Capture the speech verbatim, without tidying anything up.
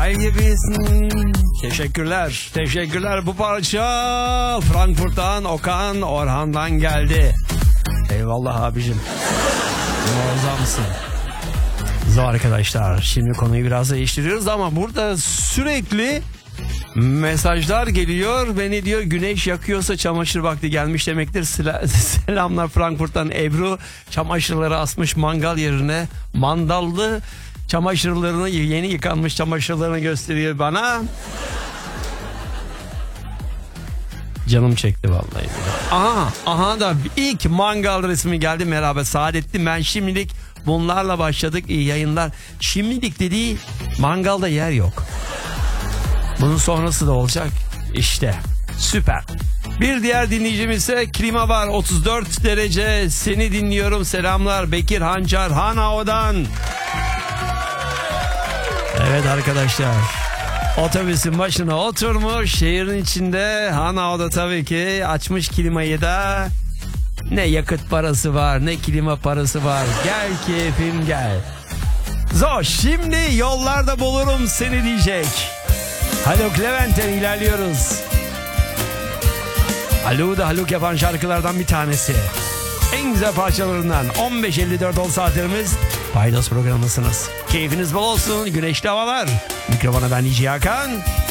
Ay gibisin. Teşekkürler. Teşekkürler. Bu parça Frankfurt'tan Okan Orhan'dan geldi. Eyvallah abicim. Muazzamsın. Zor arkadaşlar. Şimdi konuyu biraz değiştiriyoruz ama burada sürekli mesajlar geliyor. Beni diyor güneş yakıyorsa çamaşır vakti gelmiş demektir. Selamlar Frankfurt'tan Ebru. Çamaşırları asmış mangal yerine. Mandallı çamaşırlarını, yeni yıkanmış çamaşırlarını gösteriyor bana. Canım çekti vallahi. Aha, aha da ilk mangal resmi geldi. Merhaba Saadettin, ben şimdilik bunlarla başladık. İyi yayınlar. Şimdilik dediği mangalda yer yok. Bunun sonrası da olacak. İşte süper. Bir diğer dinleyicimiz ise klima var otuz dört derece, seni dinliyorum, selamlar Bekir Hancar Hanao'dan. Evet arkadaşlar, otobüsün başına oturmuş şehrin içinde, Hanao'da tabii ki açmış klimayı da. Ne yakıt parası var, ne klima parası var. Gel keyfim gel. Zor, şimdi yollarda bulurum seni diyecek. Haluk Levent'ten ilerliyoruz. Haluk'u da Haluk yapan şarkılardan bir tanesi. En güzel parçalarından. on beş elli dört on saatlerimiz. Paydos programındasınız. Keyfiniz bol olsun. Güneşli havalar. Mikrofona ben D J Hakan.